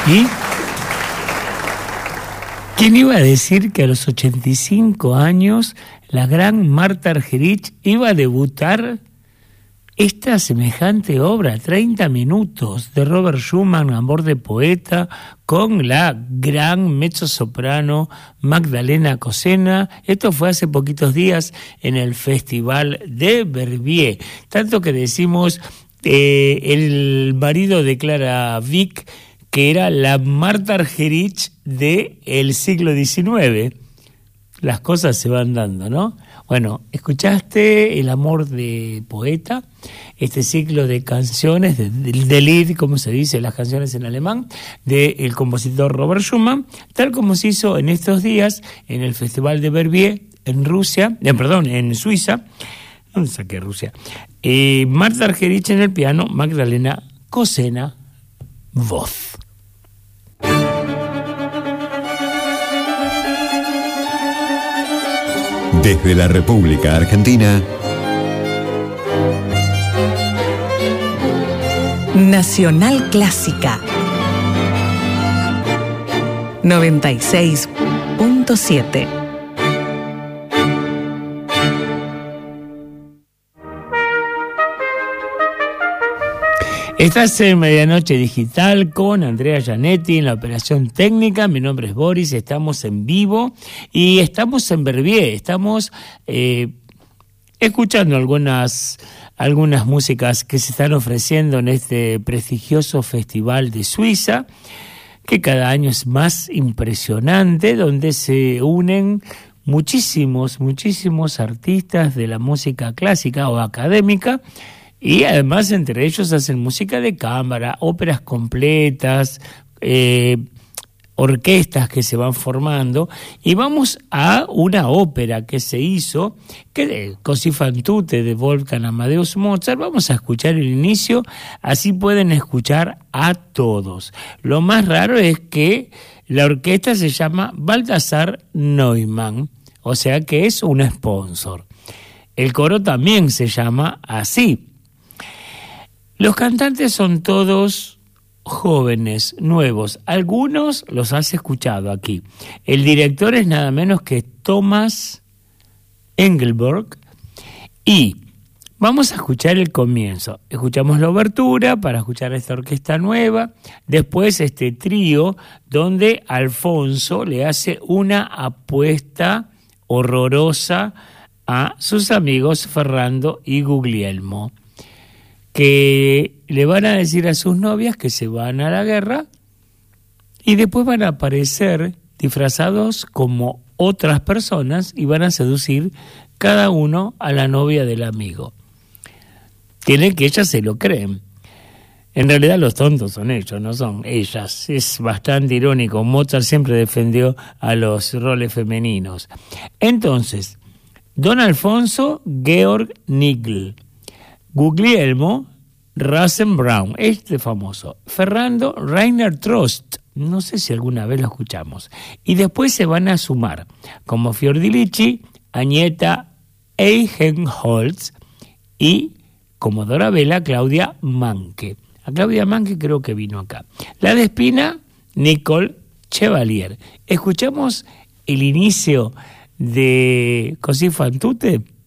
¿Y quién iba a decir que a los 85 años la gran Marta Argerich iba a debutar esta semejante obra, 30 minutos, de Robert Schumann, Amor de poeta, con la gran mezzosoprano Magdalena Cosena? Esto fue hace poquitos días en el Festival de Verbier. Tanto que decimos, el marido de Clara Wieck, que era la Marta Argerich del siglo XIX. Las cosas se van dando, ¿no? Bueno, escuchaste El amor de poeta, este ciclo de canciones, de Lied, como se dice, las canciones en alemán, del compositor Robert Schumann, tal como se hizo en estos días en el Festival de Verbier, en Suiza. ¿Dónde saqué Rusia? Marta Argerich en el piano, Magdalena Cosena, voz. Desde la República Argentina, Nacional Clásica 96.7. Estás en Medianoche Digital con Andrea Gianetti en la operación técnica. Mi nombre es Boris, estamos en vivo y estamos en Verbier. Estamos escuchando algunas músicas que se están ofreciendo en este prestigioso festival de Suiza, que cada año es más impresionante, donde se unen muchísimos artistas de la música clásica o académica. Y además entre ellos hacen música de cámara, óperas completas, orquestas que se van formando. Y vamos a una ópera que se hizo, que de Così fan tutte, de Wolfgang Amadeus Mozart. Vamos a escuchar el inicio, así pueden escuchar a todos. Lo más raro es que la orquesta se llama Balthasar Neumann, o sea que es un sponsor. El coro también se llama así. Los cantantes son todos jóvenes, nuevos. Algunos los has escuchado aquí. El director es nada menos que Thomas Engelberg. Y vamos a escuchar el comienzo. Escuchamos la obertura para escuchar esta orquesta nueva. Después este trío donde Alfonso le hace una apuesta horrorosa a sus amigos Ferrando y Guglielmo, que le van a decir a sus novias que se van a la guerra y después van a aparecer disfrazados como otras personas y van a seducir cada uno a la novia del amigo. Tienen que ellas se lo creen. En realidad los tontos son ellos, no son ellas. Es bastante irónico. Mozart siempre defendió a los roles femeninos. Entonces, don Alfonso, Georg Nigl. Guglielmo, Rosenbraun, este famoso. Ferrando, Rainer Trost, no sé si alguna vez lo escuchamos. Y después se van a sumar, como Fiordilici, Agneta Eichenholz y como Dorabella, Claudia Manke. A Claudia Manke creo que vino acá. La de Espina, Nicole Chevalier. Escuchamos el inicio de Così fan tutte.